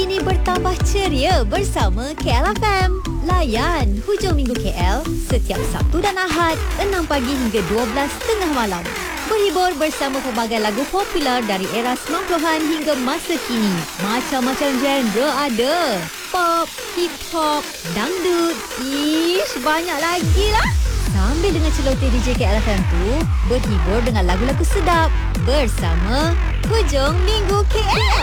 kini bertambah ceria bersama KLFM. Layan hujung minggu KL setiap Sabtu dan Ahad 6 pagi hingga 12 tengah malam. Berhibur bersama pelbagai lagu popular dari era 90-an hingga masa kini. Macam-macam genre ada. Pop, hip-hop, dangdut, banyak lagi lah. Sambil dengan celoteh DJ KLFM tu, berhibur dengan lagu-lagu sedap bersama Hujung Minggu KL.